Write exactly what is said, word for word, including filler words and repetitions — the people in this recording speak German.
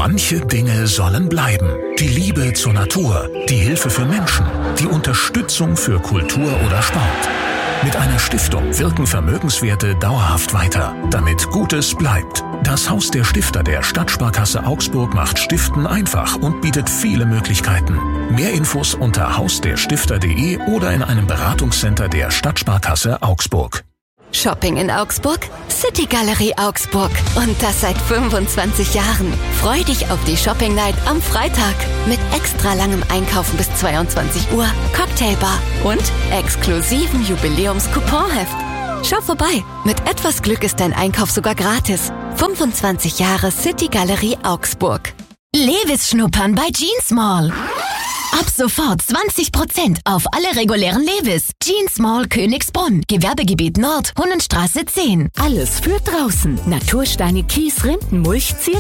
Manche Dinge sollen bleiben. Die Liebe zur Natur, die Hilfe für Menschen, die Unterstützung für Kultur oder Sport. Mit einer Stiftung wirken Vermögenswerte dauerhaft weiter, damit Gutes bleibt. Das Haus der Stifter der Stadtsparkasse Augsburg macht Stiften einfach und bietet viele Möglichkeiten. Mehr Infos unter haus der stifter punkt de oder in einem Beratungscenter der Stadtsparkasse Augsburg. Shopping in Augsburg? City Galerie Augsburg. Und das seit fünfundzwanzig Jahren. Freu dich auf die Shopping Night am Freitag. Mit extra langem Einkaufen bis zweiundzwanzig Uhr, Cocktailbar und exklusiven Jubiläums-Couponheft. Schau vorbei. Mit etwas Glück ist dein Einkauf sogar gratis. fünfundzwanzig Jahre City Galerie Augsburg. Levi's schnuppern bei Jeans Mall. Ab sofort zwanzig Prozent auf alle regulären Levi's. Jeans Mall Königsbrunn, Gewerbegebiet Nord, Hunnenstraße zehn. Alles für draußen. Natursteine, Kies, Rinden, Mulch, Zier